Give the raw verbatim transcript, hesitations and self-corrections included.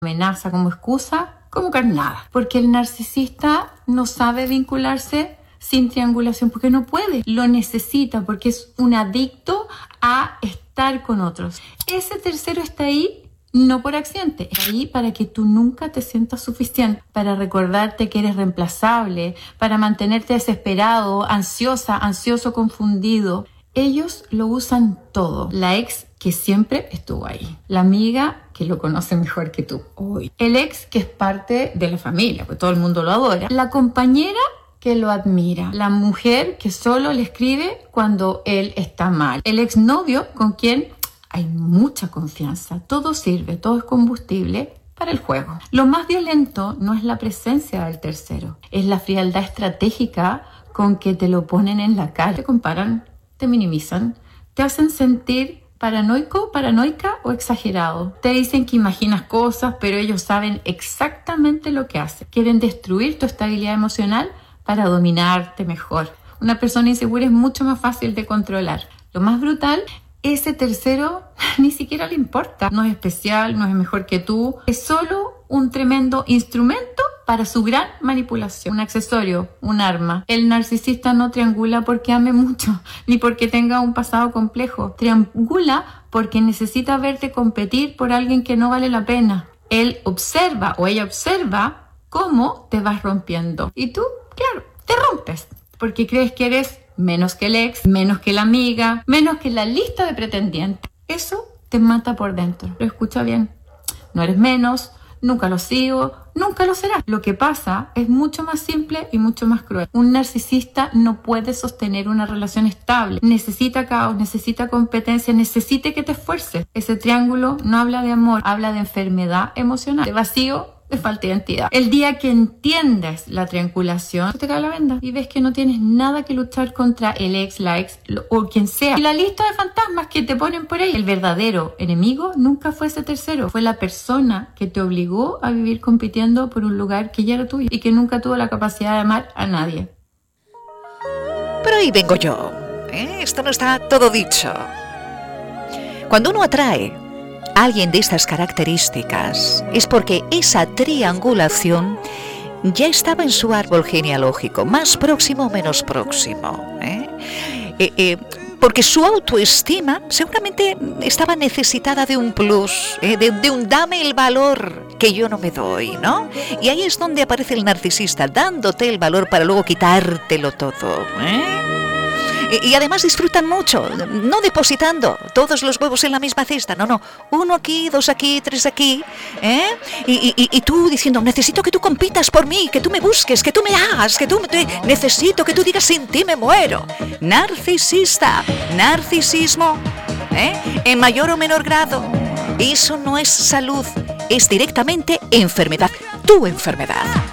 amenaza como excusa, como carnada. Porque el narcisista no sabe vincularse sin triangulación, porque no puede. Lo necesita porque es un adicto a estar con otros. Ese tercero está ahí no por accidente, está ahí para que tú nunca te sientas suficiente, para recordarte que eres reemplazable, para mantenerte desesperado, ansiosa, ansioso, confundido. Ellos lo usan todo. La ex que siempre estuvo ahí. La amiga que lo conoce mejor que tú. Uy. El ex que es parte de la familia, porque todo el mundo lo adora. La compañera que lo admira. La mujer que solo le escribe cuando él está mal. El exnovio con quien hay mucha confianza. Todo sirve, todo es combustible para el juego. Lo más violento no es la presencia del tercero. Es la frialdad estratégica con que te lo ponen en la cara. Te comparan, te minimizan, te hacen sentir paranoico, paranoica o exagerado. Te dicen que imaginas cosas, pero ellos saben exactamente lo que hacen. Quieren destruir tu estabilidad emocional para dominarte mejor. Una persona insegura es mucho más fácil de controlar. Lo más brutal, ese tercero ni siquiera le importa. No es especial, no es mejor que tú. Es solo un tremendo instrumento para su gran manipulación. Un accesorio, un arma. El narcisista no triangula porque ame mucho, ni porque tenga un pasado complejo. Triangula porque necesita verte competir por alguien que no vale la pena. Él observa o ella observa cómo te vas rompiendo. Y tú, claro, te rompes. Porque crees que eres menos que el ex, menos que la amiga, menos que la lista de pretendientes. Eso te mata por dentro. Pero escucha bien, no eres menos, nunca lo sigo, nunca lo serás. Lo que pasa es mucho más simple y mucho más cruel. Un narcisista no puede sostener una relación estable. Necesita caos, necesita competencia, necesita que te esfuerces. Ese triángulo no habla de amor, habla de enfermedad emocional, de vacío, de falta de identidad. El día que entiendes la triangulación, te cae la venda y ves que no tienes nada que luchar contra el ex, la ex o quien sea. Y la lista de fantasmas que te ponen por ahí. El verdadero enemigo nunca fue ese tercero. Fue la persona que te obligó a vivir compitiendo por un lugar que ya era tuyo y que nunca tuvo la capacidad de amar a nadie. Pero ahí vengo yo. ¿eh? Esto no está todo dicho. Cuando uno atrae a alguien de estas características es porque esa triangulación ya estaba en su árbol genealógico, más próximo o menos próximo. ¿eh? Eh, eh, porque su autoestima seguramente estaba necesitada de un plus, ¿eh? de, de un dame el valor que yo no me doy, ¿no? Y ahí es donde aparece el narcisista, dándote el valor para luego quitártelo todo. ¿eh? Y además disfrutan mucho, no depositando todos los huevos en la misma cesta, no, no, uno aquí, dos aquí, tres aquí, ¿eh? Y, y, y tú diciendo, necesito que tú compitas por mí, que tú me busques, que tú me hagas, que tú me... necesito que tú digas, sin ti me muero. Narcisista, narcisismo, ¿eh? En mayor o menor grado. Eso no es salud, es directamente enfermedad, tu enfermedad.